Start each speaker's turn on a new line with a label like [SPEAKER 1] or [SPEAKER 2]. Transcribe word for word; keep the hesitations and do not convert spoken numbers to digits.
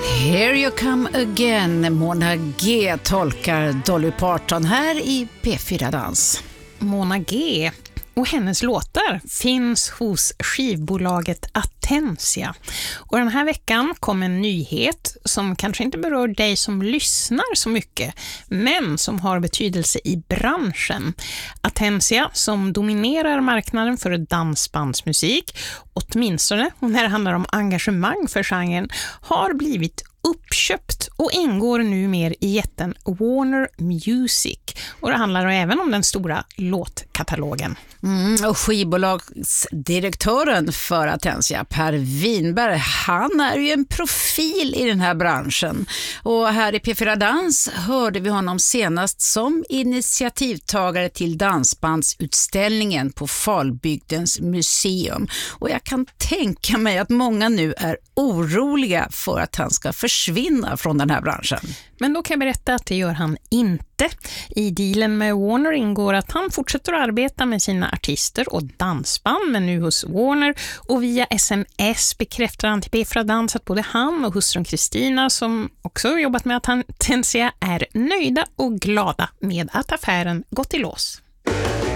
[SPEAKER 1] Here you come again, Mona G tolkar Dolly Parton här i P fyra Dans.
[SPEAKER 2] Mona G och hennes låtar finns hos skivbolaget Atensia. Och den här veckan kom en nyhet som kanske inte berör dig som lyssnar så mycket, men som har betydelse i branschen. Atensia, som dominerar marknaden för dansbandsmusik, åtminstone när det handlar om engagemang för genren, har blivit uppköpt och ingår nu mer i jätten Warner Music. Och det handlar även om den stora låtkatalogen.
[SPEAKER 1] Mm, och skivbolagsdirektören för Atensia, Per Winberg, han är ju en profil i den här branschen. Och här i P fyra Dans hörde vi honom senast som initiativtagare till dansbandsutställningen på Falbygdens museum. Och jag kan tänka mig att många nu är oroliga för att han ska försvinna från den här branschen.
[SPEAKER 2] Men då kan jag berätta att det gör han inte. I dealen med Warner ingår att han fortsätter att arbeta med sina artister och dansband, men nu hos Warner. Och via sms bekräftar han till P fyra Dans att både han och hustrun Kristina, som också jobbat med Atensia, är nöjda och glada med att affären gått i lås.